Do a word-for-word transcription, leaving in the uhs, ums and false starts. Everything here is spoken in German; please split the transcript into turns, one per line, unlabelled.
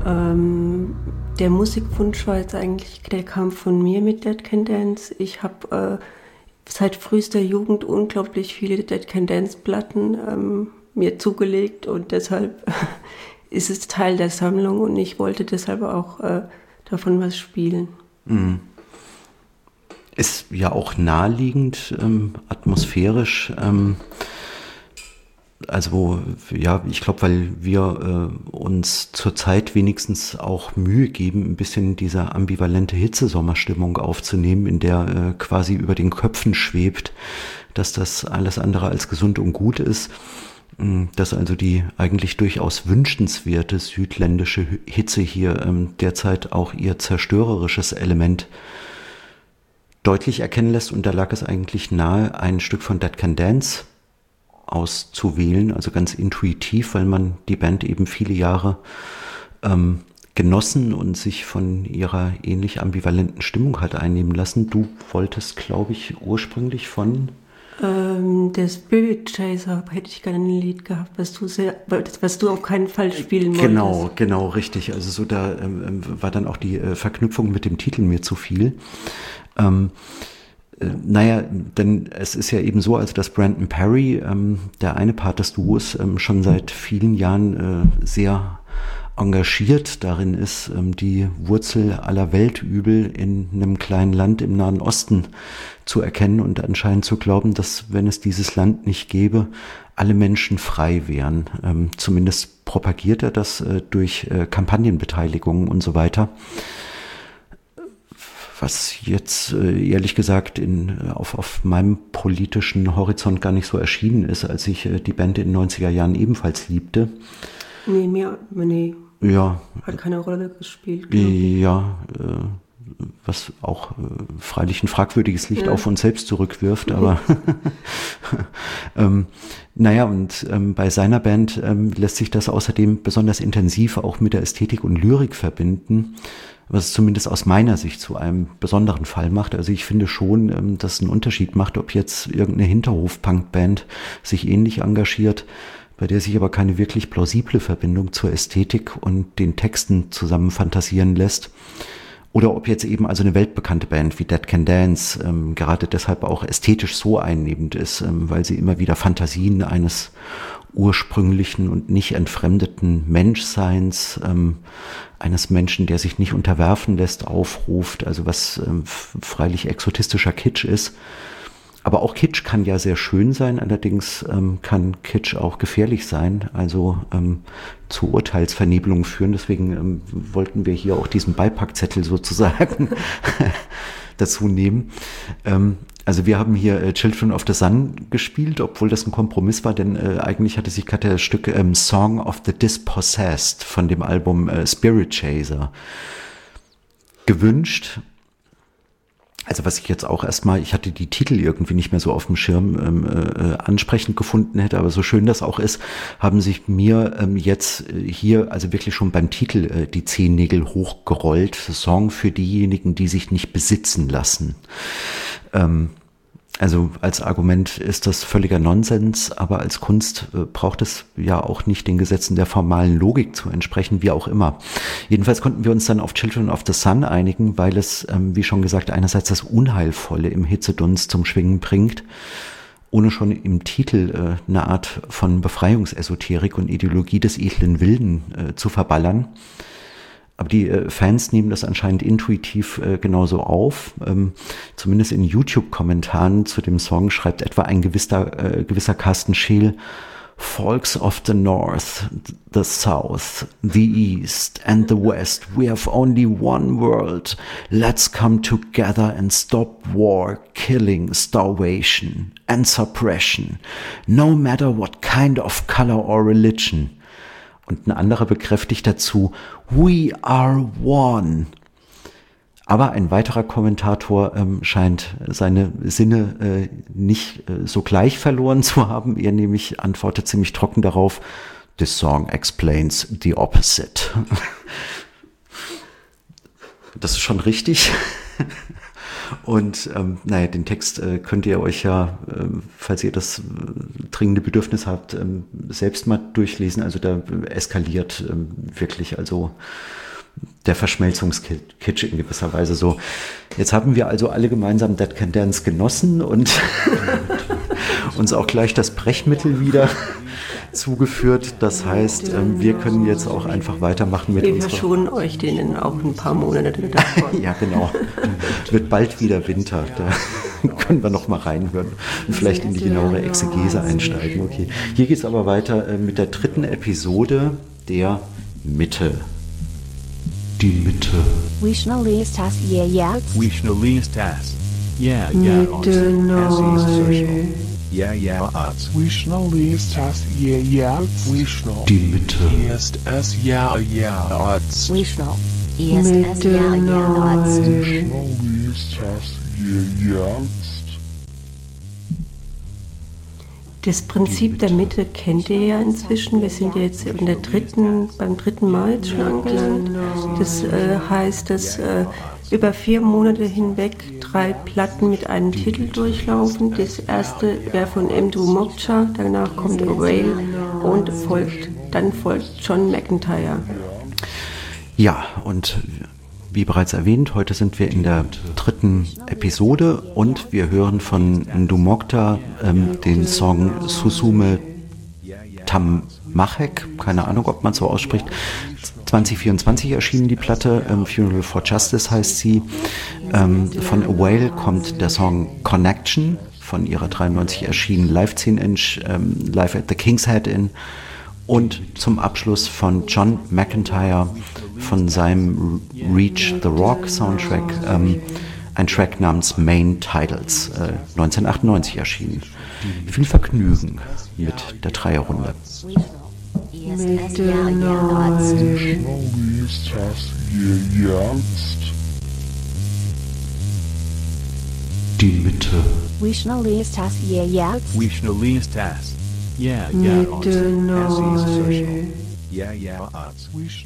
Ähm, der Musikwunsch war jetzt eigentlich, der kam von mir mit Dead Can Dance. Ich habe äh, seit frühester Jugend unglaublich viele Dead Can Dance Platten ähm, mir zugelegt und deshalb ist es Teil der Sammlung und ich wollte deshalb auch äh, davon was spielen.
Mhm. Ist ja auch naheliegend, ähm, atmosphärisch. Ähm, also ja, ich glaube, weil wir äh, uns zurzeit wenigstens auch Mühe geben, ein bisschen diese ambivalente Hitzesommerstimmung aufzunehmen, in der äh, quasi über den Köpfen schwebt, dass das alles andere als gesund und gut ist. Dass also die eigentlich durchaus wünschenswerte südländische Hitze hier ähm, derzeit auch ihr zerstörerisches Element deutlich erkennen lässt. Und da lag es eigentlich nahe, ein Stück von Dead Can Dance auszuwählen, also ganz intuitiv, weil man die Band eben viele Jahre ähm, genossen und sich von ihrer ähnlich ambivalenten Stimmung hat einnehmen lassen. Du wolltest, glaube ich, ursprünglich von...
Ähm, der Spirit Chaser hätte ich gerne ein Lied gehabt, was du sehr, was du auf keinen Fall spielen wolltest.
Genau, genau, richtig. Also so da ähm, war dann auch die äh, Verknüpfung mit dem Titel mir zu viel. Ähm, äh, naja, denn es ist ja eben so, also dass Brandon Perry, ähm, der eine Part des Duos, ähm, schon seit vielen Jahren äh, sehr engagiert darin ist, ähm, die Wurzel aller Weltübel in einem kleinen Land im Nahen Osten zu erkennen und anscheinend zu glauben, dass, wenn es dieses Land nicht gäbe, alle Menschen frei wären. Ähm, zumindest propagiert er das äh, durch äh, Kampagnenbeteiligungen und so weiter. Was jetzt äh, ehrlich gesagt in, auf, auf meinem politischen Horizont gar nicht so erschienen ist, als ich äh, die Band in den neunziger Jahren ebenfalls liebte.
Nee, mir, nee.
Ja.
Hat keine Rolle gespielt.
Ja, äh, was auch äh, freilich ein fragwürdiges Licht ja. auf uns selbst zurückwirft, aber ähm, naja, und ähm, bei seiner Band ähm, lässt sich das außerdem besonders intensiv auch mit der Ästhetik und Lyrik verbinden, was es zumindest aus meiner Sicht zu einem besonderen Fall macht. Also ich finde schon, ähm, dass es einen Unterschied macht, ob jetzt irgendeine Hinterhof-Punk-Band sich ähnlich engagiert, bei der sich aber keine wirklich plausible Verbindung zur Ästhetik und den Texten zusammen fantasieren lässt. Oder ob jetzt eben also eine weltbekannte Band wie Dead Can Dance ähm, gerade deshalb auch ästhetisch so einnehmend ist, ähm, weil sie immer wieder Fantasien eines ursprünglichen und nicht entfremdeten Menschseins, ähm, eines Menschen, der sich nicht unterwerfen lässt, aufruft, also was ähm, freilich exotistischer Kitsch ist. Aber auch Kitsch kann ja sehr schön sein, allerdings ähm, kann Kitsch auch gefährlich sein, also ähm, zu Urteilsvernebelungen führen. Deswegen ähm, wollten wir hier auch diesen Beipackzettel sozusagen dazu nehmen. Ähm, also wir haben hier äh, Children of the Sun gespielt, obwohl das ein Kompromiss war, denn äh, eigentlich hatte sich gerade das Stück ähm, Song of the Dispossessed von dem Album äh, Spirit Chaser gewünscht. Also was ich jetzt auch erstmal, ich hatte die Titel irgendwie nicht mehr so auf dem Schirm ähm, äh, ansprechend gefunden hätte, aber so schön das auch ist, haben sich mir ähm, jetzt äh, hier also wirklich schon beim Titel äh, die Zehennägel hochgerollt. Song für diejenigen, die sich nicht besitzen lassen. Ähm, Also als Argument ist das völliger Nonsens, aber als Kunst äh, braucht es ja auch nicht den Gesetzen der formalen Logik zu entsprechen, wie auch immer. Jedenfalls konnten wir uns dann auf Children of the Sun einigen, weil es, ähm, wie schon gesagt, einerseits das Unheilvolle im Hitzedunst zum Schwingen bringt, ohne schon im Titel äh, eine Art von Befreiungsesoterik und Ideologie des edlen Wilden äh, zu verballern. Aber die äh, Fans nehmen das anscheinend intuitiv äh, genauso auf. Ähm, zumindest in YouTube-Kommentaren zu dem Song schreibt etwa ein gewisser, äh, gewisser Carsten Scheel: Folks of the North, the South, the East and the West, we have only one world. Let's come together and stop war, killing, starvation and suppression, no matter what kind of color or religion. Und ein anderer bekräftigt dazu: We are one. Aber ein weiterer Kommentator ähm, scheint seine Sinne äh, nicht äh, so gleich verloren zu haben. Er nämlich antwortet ziemlich trocken darauf: This song explains the opposite. Das ist schon richtig. Und ähm, naja, den Text äh, könnt ihr euch ja, äh, falls ihr das äh, dringende Bedürfnis habt, ähm, selbst mal durchlesen. Also da eskaliert ähm, wirklich also der Verschmelzungskitsch in gewisser Weise so. Jetzt haben wir also alle gemeinsam Dead Can Dance genossen und uns auch gleich das Brechmittel wieder zugeführt. Das heißt, ähm, wir können jetzt auch einfach weitermachen mit
wir
unserer...
Wir verschonen euch denen auch ein paar Monate davon.
Ja, genau. Wird bald wieder Winter. Da können wir noch mal reinhören und vielleicht in die genauere Exegese einsteigen. Okay. Hier geht es aber weiter äh, mit der dritten Episode der Mitte. Die Mitte.
Vishnulistas yeah yeah.
Vishnulistas. Yeah yeah.
Mitte neu.
Yeah yeah arts.
Vishnulistas yeah yeah. Vishnu.
Die Mitte.
Ist es yeah yeah arts.
Vishnu. Ist es
Mitte
yeah yeah arts.
neu.
Vishnulistas yeah yeah.
Das Prinzip der Mitte kennt ihr ja inzwischen. Wir sind ja jetzt in der dritten, beim dritten Mal jetzt schon angelangt. Das äh, heißt, dass äh, über vier Monate hinweg drei Platten mit einem Titel durchlaufen. Das erste wäre von Mdou Mokhtar, danach kommt A Whale und folgt, dann folgt John McEntire.
Ja, und wie bereits erwähnt, heute sind wir in der dritten Episode und wir hören von Mdou Mokhtar ähm, den Song Susume Tamachek, keine Ahnung, ob man so ausspricht. zwanzig vierundzwanzig erschienen die Platte, ähm, Funeral for Justice heißt sie. Ähm, von A Whale kommt der Song Connection, von ihrer dreiundneunzig erschienen Live zehn Inch, ähm, Live at the King's Head in. Und zum Abschluss von John McEntire von seinem Reach the Rock Soundtrack, ähm, ein Track namens Main Titles, äh, neunzehnhundertachtundneunzig erschienen. Viel Vergnügen mit der Dreierrunde.
Mitte neu.
Vishnulistas yeah yeah.
Die Mitte.
Vishnulistas yeah yeah.
Vishnulistas. Yeah yeah arts.
Mitte neu.
Yeah yeah arts.